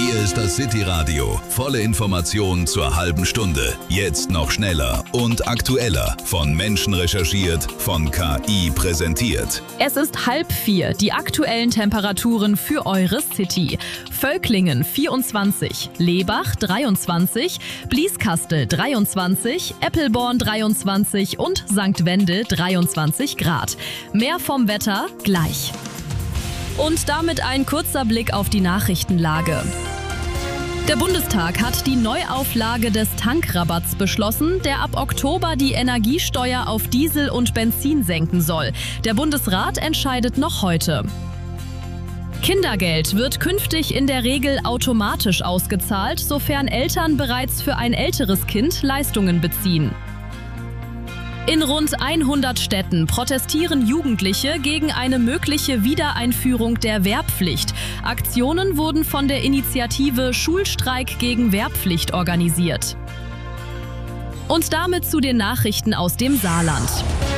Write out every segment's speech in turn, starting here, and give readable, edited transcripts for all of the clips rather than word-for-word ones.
Hier ist das City Radio. Volle Informationen zur halben Stunde. Jetzt noch schneller und aktueller. Von Menschen recherchiert, von KI präsentiert. Es ist 3:30. Die aktuellen Temperaturen für eure City. Völklingen 24, Lebach 23, Blieskastel 23, Eppelborn 23 und St. Wendel 23 Grad. Mehr vom Wetter gleich. Und damit ein kurzer Blick auf die Nachrichtenlage. Der Bundestag hat die Neuauflage des Tankrabatts beschlossen, der ab Oktober die Energiesteuer auf Diesel und Benzin senken soll. Der Bundesrat entscheidet noch heute. Kindergeld wird künftig in der Regel automatisch ausgezahlt, sofern Eltern bereits für ein älteres Kind Leistungen beziehen. In rund 100 Städten protestieren Jugendliche gegen eine mögliche Wiedereinführung der Wehrpflicht. Aktionen wurden von der Initiative Schulstreik gegen Wehrpflicht organisiert. Und damit zu den Nachrichten aus dem Saarland.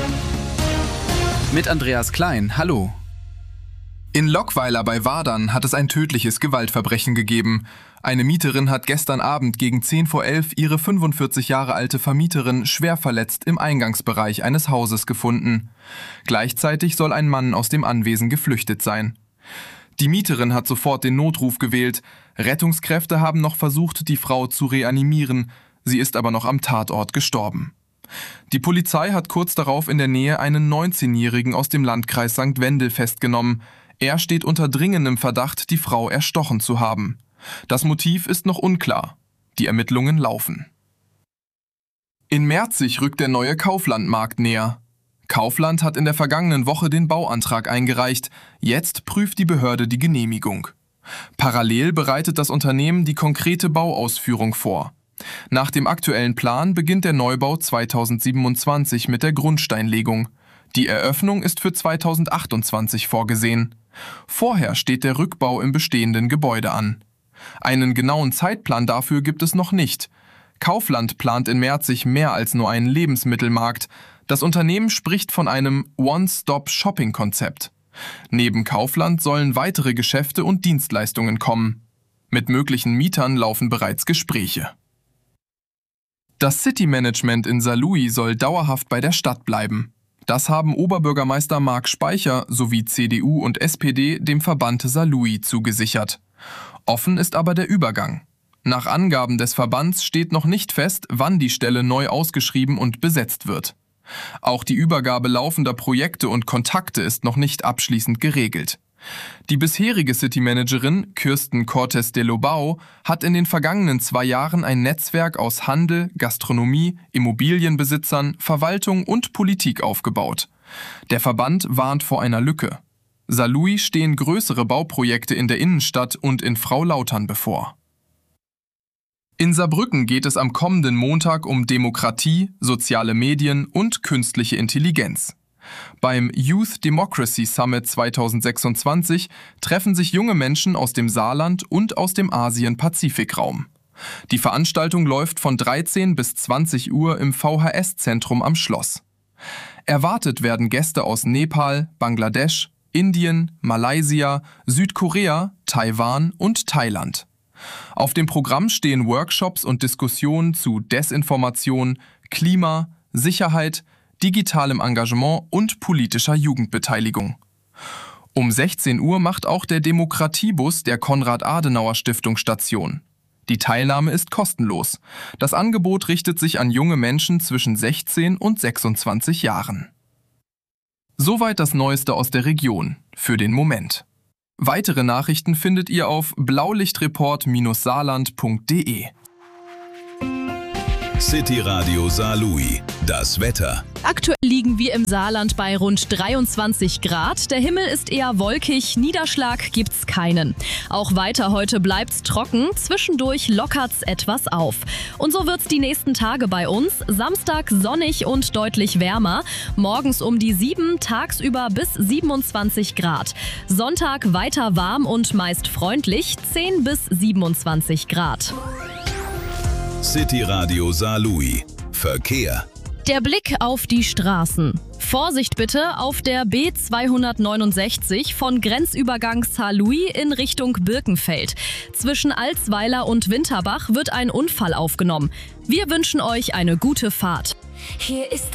Mit Andreas Klein, hallo. In Lockweiler bei Wadern hat es ein tödliches Gewaltverbrechen gegeben. Eine Mieterin hat gestern Abend gegen 10:11 ihre 45 Jahre alte Vermieterin schwer verletzt im Eingangsbereich eines Hauses gefunden. Gleichzeitig soll ein Mann aus dem Anwesen geflüchtet sein. Die Mieterin hat sofort den Notruf gewählt. Rettungskräfte haben noch versucht, die Frau zu reanimieren. Sie ist aber noch am Tatort gestorben. Die Polizei hat kurz darauf in der Nähe einen 19-Jährigen aus dem Landkreis St. Wendel festgenommen. Er steht unter dringendem Verdacht, die Frau erstochen zu haben. Das Motiv ist noch unklar. Die Ermittlungen laufen. In Merzig rückt der neue Kauflandmarkt näher. Kaufland hat in der vergangenen Woche den Bauantrag eingereicht. Jetzt prüft die Behörde die Genehmigung. Parallel bereitet das Unternehmen die konkrete Bauausführung vor. Nach dem aktuellen Plan beginnt der Neubau 2027 mit der Grundsteinlegung. Die Eröffnung ist für 2028 vorgesehen. Vorher steht der Rückbau im bestehenden Gebäude an. Einen genauen Zeitplan dafür gibt es noch nicht. Kaufland plant in Merzig mehr als nur einen Lebensmittelmarkt. Das Unternehmen spricht von einem One-Stop-Shopping-Konzept. Neben Kaufland sollen weitere Geschäfte und Dienstleistungen kommen. Mit möglichen Mietern laufen bereits Gespräche. Das City-Management in Saarlouis soll dauerhaft bei der Stadt bleiben. Das haben Oberbürgermeister Marc Speicher sowie CDU und SPD dem Verband Saarlouis zugesichert. Offen ist aber der Übergang. Nach Angaben des Verbands steht noch nicht fest, wann die Stelle neu ausgeschrieben und besetzt wird. Auch die Übergabe laufender Projekte und Kontakte ist noch nicht abschließend geregelt. Die bisherige City-Managerin Kirsten Cortes de Lobau hat in den vergangenen 2 Jahren ein Netzwerk aus Handel, Gastronomie, Immobilienbesitzern, Verwaltung und Politik aufgebaut. Der Verband warnt vor einer Lücke. Saarlouis stehen größere Bauprojekte in der Innenstadt und in Frau-Lautern bevor. In Saarbrücken geht es am kommenden Montag um Demokratie, soziale Medien und künstliche Intelligenz. Beim Youth Democracy Summit 2026 treffen sich junge Menschen aus dem Saarland und aus dem Asien-Pazifik-Raum. Die Veranstaltung läuft von 13 bis 20 Uhr im VHS-Zentrum am Schloss. Erwartet werden Gäste aus Nepal, Bangladesch, Indien, Malaysia, Südkorea, Taiwan und Thailand. Auf dem Programm stehen Workshops und Diskussionen zu Desinformation, Klima, Sicherheit, digitalem Engagement und politischer Jugendbeteiligung. Um 16 Uhr macht auch der Demokratiebus der Konrad-Adenauer-Stiftung Station. Die Teilnahme ist kostenlos. Das Angebot richtet sich an junge Menschen zwischen 16 und 26 Jahren. Soweit das Neueste aus der Region, für den Moment. Weitere Nachrichten findet ihr auf blaulichtreport-saarland.de. City Radio Saarlouis. Das Wetter. Aktuell liegen wir im Saarland bei rund 23 Grad. Der Himmel ist eher wolkig, Niederschlag gibt's keinen. Auch weiter heute bleibt's trocken, zwischendurch lockert's etwas auf. Und so wird's die nächsten Tage bei uns. Samstag sonnig und deutlich wärmer. Morgens um die 7, tagsüber bis 27 Grad. Sonntag weiter warm und meist freundlich, 10 bis 27 Grad. City Radio Saarlouis. Verkehr. Der Blick auf die Straßen. Vorsicht bitte auf der B269 von Grenzübergang Saarlouis in Richtung Birkenfeld. Zwischen Alsweiler und Winterbach wird ein Unfall aufgenommen. Wir wünschen euch eine gute Fahrt. Hier ist